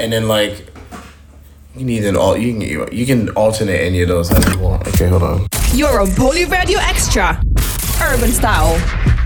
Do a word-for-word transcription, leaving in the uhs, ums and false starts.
and then like you need an all you can you can alternate any of those as you want. Okay, hold on. You're on Paulie Radio Extra. Urban Style.